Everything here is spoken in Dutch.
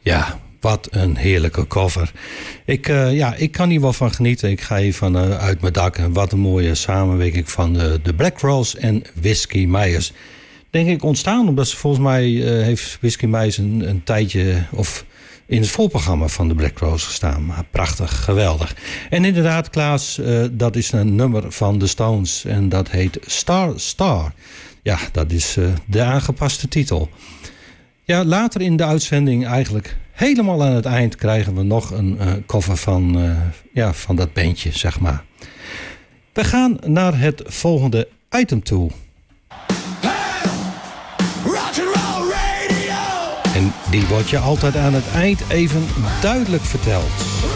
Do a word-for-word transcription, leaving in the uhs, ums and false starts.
Ja, wat een heerlijke cover. Ik, uh, ja, ik kan hier wel van genieten. Ik ga hier van uh, uit mijn dak. En wat een mooie samenwerking van de, de Black Crowes en Whiskey Myers. Denk ik ontstaan omdat ze volgens mij uh, heeft Whiskey Myers een, een tijdje of in het voorprogramma van de Black Crowes gestaan. Maar prachtig, geweldig. En inderdaad, Klaas, uh, dat is een nummer van de Stones. En dat heet Star Star. Ja, dat is uh, de aangepaste titel. Ja, later in de uitzending, eigenlijk helemaal aan het eind, krijgen we nog een uh, cover van, uh, ja, van dat bandje, zeg maar. We gaan naar het volgende item toe. Hey, rock and roll radio. En die wordt je altijd aan het eind even duidelijk verteld.